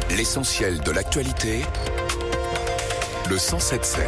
L'essentiel de l'actualité, le 107.7.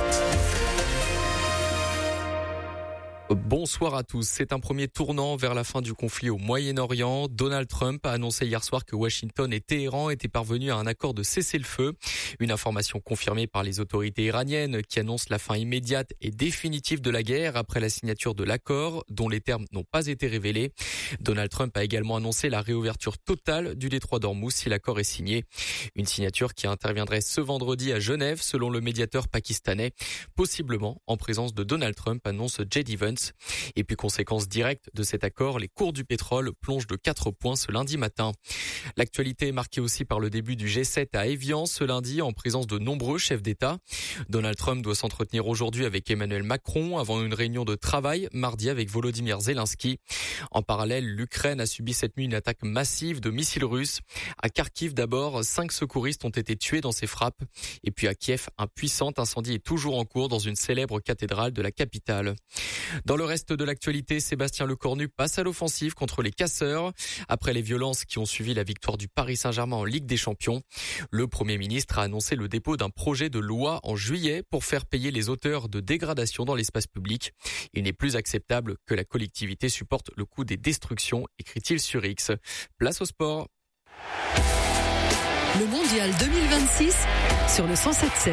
Bonsoir à tous. C'est un premier tournant vers la fin du conflit au Moyen-Orient. Donald Trump a annoncé hier soir que Washington et Téhéran étaient parvenus à un accord de cessez-le-feu. Une information confirmée par les autorités iraniennes qui annoncent la fin immédiate et définitive de la guerre après la signature de l'accord, dont les termes n'ont pas été révélés. Donald Trump a également annoncé la réouverture totale du détroit d'Ormuz si l'accord est signé. Une signature qui interviendrait ce vendredi à Genève, selon le médiateur pakistanais, possiblement en présence de Donald Trump, annonce J.D. Vance. Et puis conséquence directe de cet accord, les cours du pétrole plongent de 4 points ce lundi matin. L'actualité est marquée aussi par le début du G7 à Évian ce lundi en présence de nombreux chefs d'État. Donald Trump doit s'entretenir aujourd'hui avec Emmanuel Macron avant une réunion de travail mardi avec Volodymyr Zelensky. En parallèle, l'Ukraine a subi cette nuit une attaque massive de missiles russes. À Kharkiv d'abord, 5 secouristes ont été tués dans ces frappes. Et puis à Kiev, un puissant incendie est toujours en cours dans une célèbre cathédrale de la capitale. Dans le reste de l'actualité, Sébastien Lecornu passe à l'offensive contre les casseurs. Après les violences qui ont suivi la victoire du Paris Saint-Germain en Ligue des Champions, le Premier ministre a annoncé le dépôt d'un projet de loi en juillet pour faire payer les auteurs de dégradations dans l'espace public. Il n'est plus acceptable que la collectivité supporte le coût des destructions, écrit-il sur X. Place au sport. Le Mondial 2026 sur le 107.7.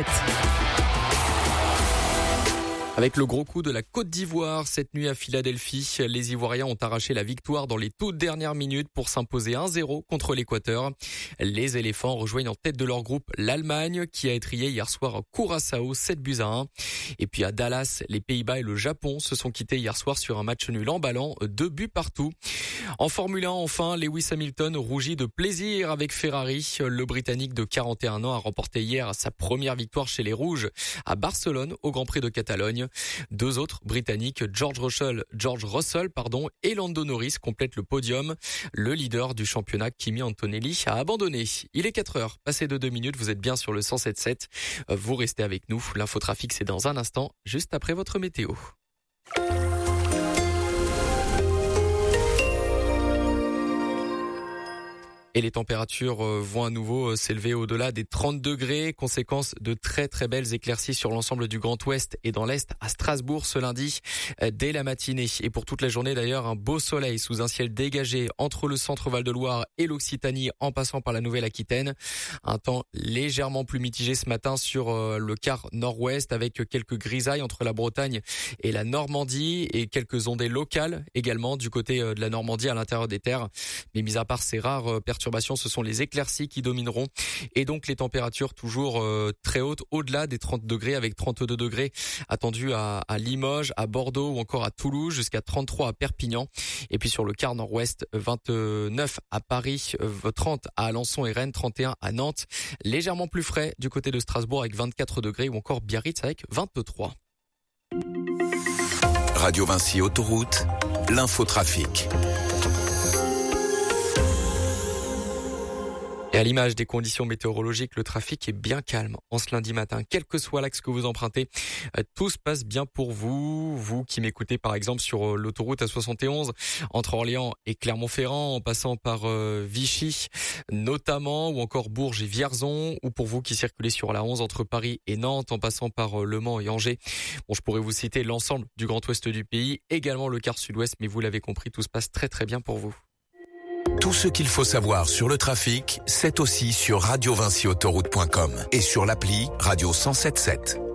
Avec le gros coup de la Côte d'Ivoire cette nuit à Philadelphie, les Ivoiriens ont arraché la victoire dans les toutes dernières minutes pour s'imposer 1-0 contre l'Équateur. Les éléphants rejoignent en tête de leur groupe l'Allemagne qui a étrillé hier soir à Curaçao 7-1. Et puis à Dallas, les Pays-Bas et le Japon se sont quittés hier soir sur un match nul emballant, 2 buts partout. En Formule 1, enfin, Lewis Hamilton rougit de plaisir avec Ferrari. Le Britannique de 41 ans a remporté hier sa première victoire chez les Rouges à Barcelone au Grand Prix de Catalogne. 2 autres Britanniques, George Russell et Lando Norris complètent le podium. Le leader du championnat, Kimi Antonelli, a abandonné. Il est 4h, passé de 2 minutes, vous êtes bien sur le 107.7. Vous restez avec nous. L'infotrafic, c'est dans un instant, juste après votre météo. Et les températures vont à nouveau s'élever au-delà des 30 degrés. Conséquence de très très belles éclaircies sur l'ensemble du Grand Ouest et dans l'Est à Strasbourg ce lundi dès la matinée. Et pour toute la journée d'ailleurs, un beau soleil sous un ciel dégagé entre le centre Val-de-Loire et l'Occitanie en passant par la Nouvelle-Aquitaine. Un temps légèrement plus mitigé ce matin sur le quart nord-ouest avec quelques grisailles entre la Bretagne et la Normandie et quelques ondées locales également du côté de la Normandie à l'intérieur des terres. Mais mis à part ces rares perturbations, ce sont les éclaircies qui domineront et donc les températures toujours très hautes au-delà des 30 degrés avec 32 degrés attendus à Limoges, à Bordeaux ou encore à Toulouse, jusqu'à 33 à Perpignan. Et puis sur le quart nord-ouest, 29 à Paris, 30 à Alençon et Rennes, 31 à Nantes. Légèrement plus frais du côté de Strasbourg avec 24 degrés ou encore Biarritz avec 23. Radio Vinci Autoroute, l'infotrafic. Et à l'image des conditions météorologiques, le trafic est bien calme en ce lundi matin. Quel que soit l'axe que vous empruntez, tout se passe bien pour vous. Vous qui m'écoutez par exemple sur l'autoroute A71 entre Orléans et Clermont-Ferrand en passant par Vichy notamment ou encore Bourges et Vierzon, ou pour vous qui circulez sur la 11 entre Paris et Nantes en passant par Le Mans et Angers. Bon, je pourrais vous citer l'ensemble du Grand Ouest du pays, également le quart sud-ouest, mais vous l'avez compris, tout se passe très très bien pour vous. Tout ce qu'il faut savoir sur le trafic, c'est aussi sur radiovinciautoroute.com et sur l'appli Radio 107.7.